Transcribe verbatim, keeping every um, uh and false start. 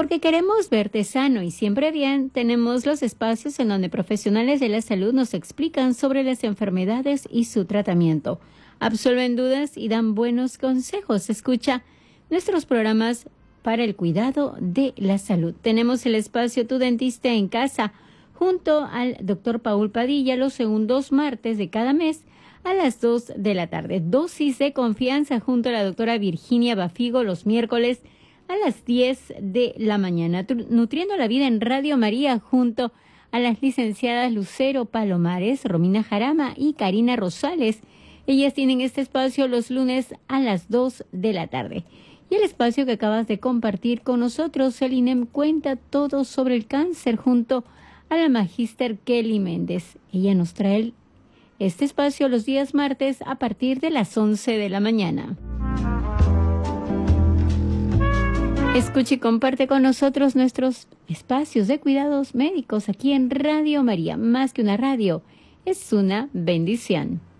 Porque queremos verte sano y siempre bien, tenemos los espacios en donde profesionales de la salud nos explican sobre las enfermedades y su tratamiento. Absolven dudas y dan buenos consejos. Escucha nuestros programas para el cuidado de la salud. Tenemos el espacio Tu Dentista en Casa, junto al doctor Paul Padilla, los segundos martes de cada mes a las dos de la tarde. Dosis de confianza junto a la doctora Virginia Bafigo los miércoles a las diez de la mañana. Nutriendo la Vida en Radio María junto a las licenciadas Lucero Palomares, Romina Jarama y Karina Rosales. Ellas tienen este espacio los lunes a las dos de la tarde. Y el espacio que acabas de compartir con nosotros, el I N E M cuenta todo sobre el cáncer junto a la magíster Kelly Méndez. Ella nos trae este espacio los días martes a partir de las once de la mañana. Escucha y comparte con nosotros nuestros espacios de cuidados médicos aquí en Radio María. Más que una radio, es una bendición.